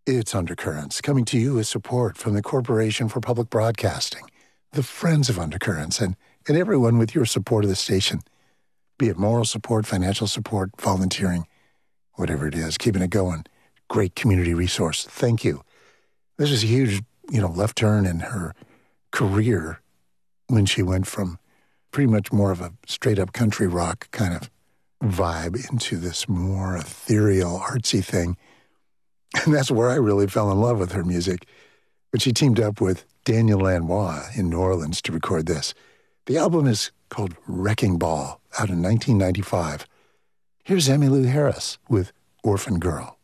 It's Undercurrents, coming to you with support from the Corporation for Public Broadcasting, the Friends of Undercurrents, and everyone with your support of the station, be it moral support, financial support, volunteering, whatever it is, keeping it going. Great community resource. Thank you. This was a huge, left turn in her career when she went from pretty much more of a straight-up country rock kind of vibe into this more ethereal, artsy thing. And that's where I really fell in love with her music. But she teamed up with Daniel Lanois in New Orleans to record this. The album is called Wrecking Ball, out in 1995. Here's Emmylou Harris with Orphan Girl.